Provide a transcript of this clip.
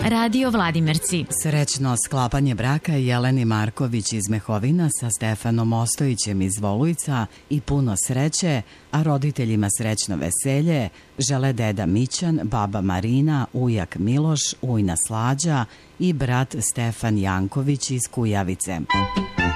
Radio Vladimirci. Srećno sklapanje braka Jeleni Marković iz Mehovina sa Stefanom Ostojićem iz Volujca i puno sreće, a roditeljima srećno veselje žele deda Mićan, baba Marina, ujak Miloš, ujna Slađa i brat Stefan Janković iz Kujavice.